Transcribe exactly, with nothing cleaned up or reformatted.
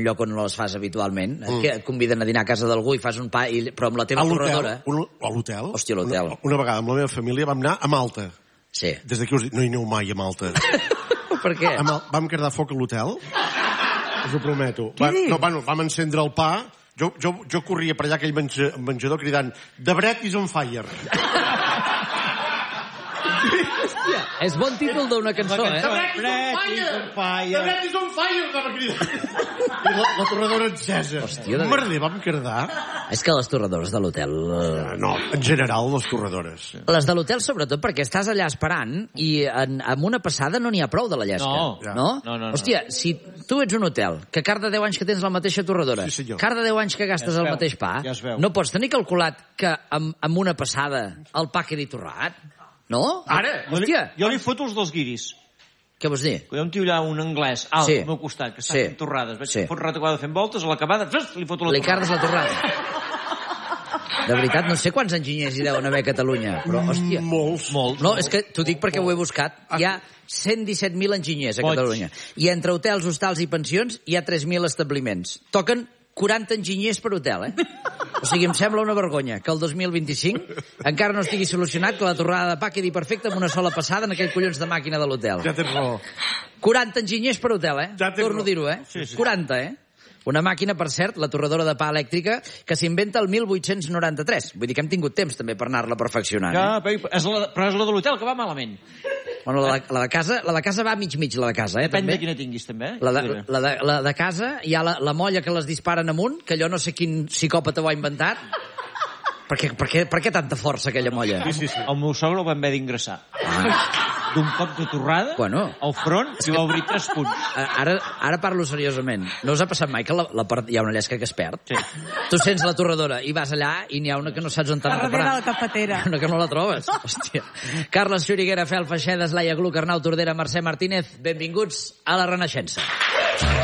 un lloc on no les fas habitualment. Mm. Que et conviden a dinar a casa d'algú i fas un pa, i... però amb la teva torradora... A l'hotel? Hòstia, a l'hotel. Una, una vegada amb la meva família vam anar a Malta. Sí. Des d'aquí us dic, no hi aneu mai a Malta. Per què? Am, vam cridar foc a l'hotel. Us ho prometo. Va, no, bueno, vam encendre el pa. Jo, jo, jo corria per allà aquell menja, menjador cridant The bread is on fire. Hòstia, és bon títol d'una cançó, eh? The bread is on fire. The bread is on fire, anava cridant. I la, la torradora encesa. Hòstia, de... Merder, vam cridar. És que les torradores de l'hotel... No, en general, les torradores. Les de l'hotel, sobretot, perquè estàs allà esperant i en, amb una passada no n'hi ha prou de la llesca. No. No? No, no, no. Hòstia, si tu ets un hotel que cada deu anys que tens la mateixa torradora, sí, cada deu anys que gastes ja el veu, mateix pa, ja no pots tenir calculat que amb, amb una passada el pa quedi torrat? No? Ara, hòstia. Jo li foto els dos guiris. Què vols dir? Hi ha un tio allà, un anglès, alt, Sí. al meu costat, que està Sí. fent torrades. Veig Sí. que fot ratacada fent voltes, a l'acabada, li foto la Li torrada. cardes la torrada. De veritat, no sé quants enginyers hi deuen haver a Catalunya, però, hòstia... Molts. Molts. No, és que t'ho dic perquè ho he buscat. Hi ha cent disset mil enginyers a Boig. Catalunya. I entre hotels, hostals i pensions hi ha tres mil establiments. Toquen quaranta enginyers per hotel, eh? O sigui, em sembla una vergonya que el dos mil vint-i-cinc encara no estigui solucionat que la torrada de pa quedi perfecta amb una sola passada en aquell collons de màquina de l'hotel. Ja tens raó. quaranta enginyers per hotel, eh? Ja tens Torno raó. a dir-ho, eh? Sí, sí. quaranta, eh? Una màquina, per cert, la torradora de pa elèctrica, que s'inventa el mil vuit-cents noranta-tres. Vull dir que hem tingut temps també per anar-la perfeccionant. Ja, Eh? però és la, però és la de l'hotel que va malament. Bueno, la, la, de casa, la de casa va mig-mig, la de casa, eh? Depèn també. de quina tinguis, també. La de, la, de, la de casa, hi ha la, la molla que les disparen amunt, que allò no sé quin psicòpata ho ha inventat. Per què, per què, per què tanta força, aquella molla? Sí, sí, sí. El meu sogre el van haver d'ingressar. Ah. D'un cop de torrada, Bueno. al front, i va obrir tres punts. Ara, ara parlo seriosament. No us ha passat mai que la, la part, hi ha una llesca que es perd? Sí. Tu sents la torradora i vas allà i n'hi ha una que no saps on t'ha A de darrere de parar. la cafetera. Una que no la trobes. Hòstia. Carles Xuriguera, Fel Feixedes, Laia Gluck, Arnau Tordera, Mercè Martínez, benvinguts a la Renaixença.